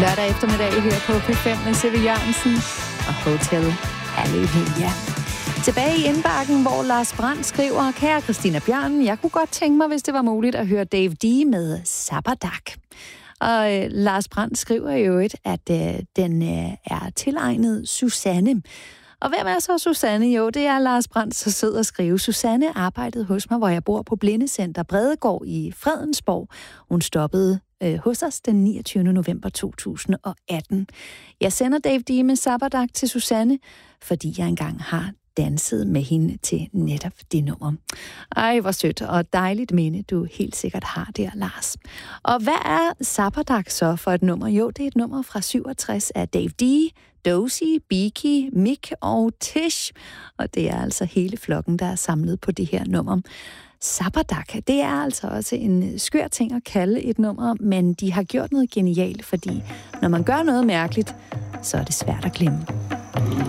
Lørdag eftermiddag her på P5 med Sive Jørgensen og Hotel Halleluja. Tilbage i indbakken, hvor Lars Brandt skriver: Kære Christina Bjørn, jeg kunne godt tænke mig, hvis det var muligt, at høre Dave D. med Sabbatak. Og Lars Brandt skriver jo at den er tilegnet Susanne. Og hvem er så Susanne? Jo, det er Lars Brandt, så sidder og skriver. Susanne arbejdede hos mig, hvor jeg bor på Blindecenter Bredegård i Fredensborg. Hun stoppede hos os den 29. november 2018. Jeg sender Dave D. med Sabbatak til Susanne, fordi jeg engang har danset med hende til netop det nummer. Ej, hvor sødt og dejligt minde, du helt sikkert har der, Lars. Og hvad er Sabbatak så for et nummer? Jo, det er et nummer fra 67 af Dave D., Dozy, Beaky, Mick og Tish. Og det er altså hele flokken, der er samlet på det her nummer. Sabbatak, det er altså også en skør ting at kalde et nummer, men de har gjort noget genialt, fordi når man gør noget mærkeligt, så er det svært at glemme.